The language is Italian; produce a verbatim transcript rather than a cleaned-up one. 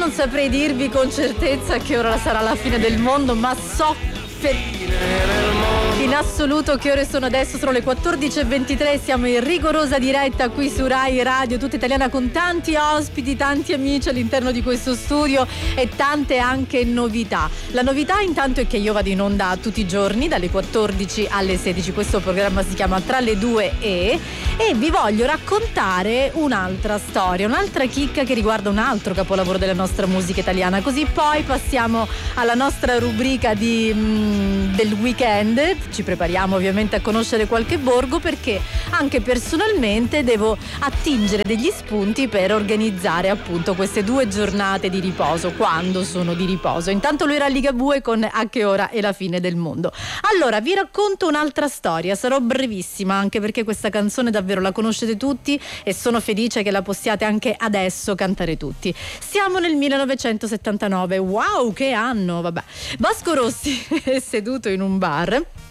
non saprei dirvi con certezza a che ora sarà la fine del mondo, ma so per... in assoluto che ore sono adesso. Sono le quattordici e ventitré, siamo in rigorosa diretta qui su Rai Radio Tutta Italiana, con tanti ospiti, tanti amici all'interno di questo studio e tante anche novità. La novità intanto è che io vado in onda tutti i giorni dalle quattordici alle sedici. Questo programma si chiama Tra le due e e vi voglio raccontare un'altra storia, un'altra chicca che riguarda un altro capolavoro della nostra musica italiana. Così poi passiamo alla nostra rubrica di, mh, del weekend. Ci prepariamo ovviamente a conoscere qualche borgo, perché anche personalmente devo attingere degli spunti per organizzare appunto queste due giornate di riposo, quando sono di riposo. Intanto lui era a Ligabue con A che ora è la fine del mondo. Allora vi racconto un'altra storia, sarò brevissima anche perché questa canzone davvero la conoscete tutti e sono felice che la possiate anche adesso cantare tutti. Siamo nel millenovecentosettantanove, wow che anno, vabbè. Vasco Rossi è seduto in un bar